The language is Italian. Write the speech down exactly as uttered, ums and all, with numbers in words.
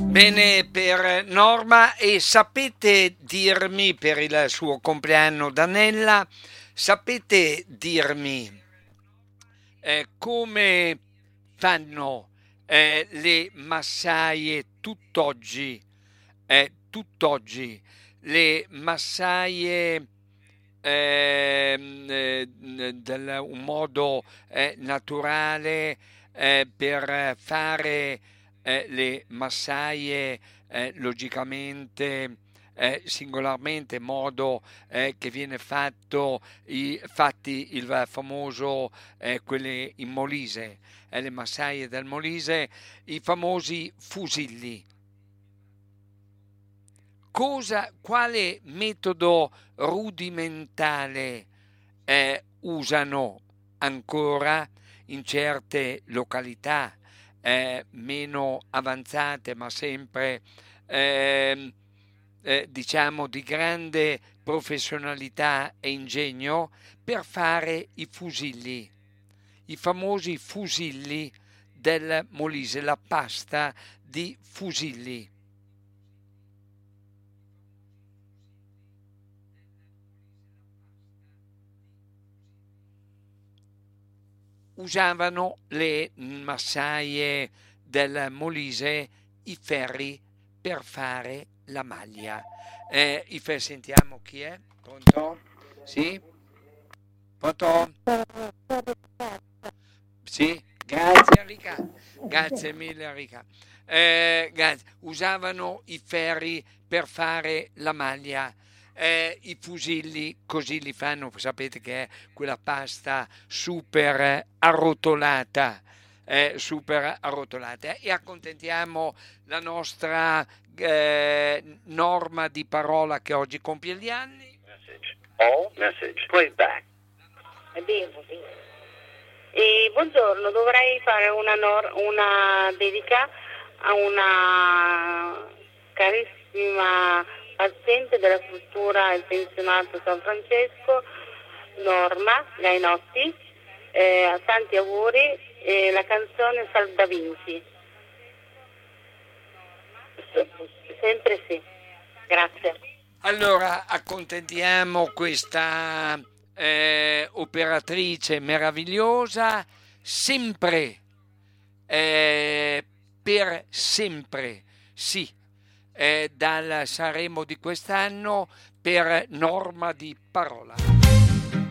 Bene, per Norma, e sapete dirmi per il suo compleanno Danella, sapete dirmi eh, come fanno eh, le massaie tutt'oggi, eh, tutt'oggi, le massaie ehm, eh, del, un modo eh, naturale eh, per fare eh, le massaie eh, logicamente eh, singolarmente, modo eh, che viene fatto i, fatti il famoso eh, quelle in Molise, eh, le massaie del Molise, i famosi fusilli. Cosa, quale metodo rudimentale eh, usano ancora in certe località eh, meno avanzate, ma sempre ehm, eh, diciamo di grande professionalità e ingegno per fare i fusilli, i famosi fusilli del Molise, la pasta di fusilli. Usavano le massaie del Molise i ferri per fare la maglia. Eh, i fer- sentiamo chi è? Pronto? Sì? Pronto? Sì? Grazie Enrica. Grazie mille Enrica. Eh, grazie. Usavano i ferri per fare la maglia. Eh, i fusilli così li fanno, sapete che è quella pasta super arrotolata, eh, super arrotolata. E accontentiamo la nostra eh, Norma di parola che oggi compie gli anni. All message playback. Bevo, sì. E buongiorno, dovrei fare una, nor- una dedica a una carissima paziente della struttura Il Pensionato San Francesco, Norma Gainotti. Eh, tanti auguri, e la canzone Sal da Vinci. Sempre sì, grazie. Allora, accontentiamo questa eh, operatrice meravigliosa, sempre, eh, per sempre, sì, eh, dal Sanremo di quest'anno per Norma di parola.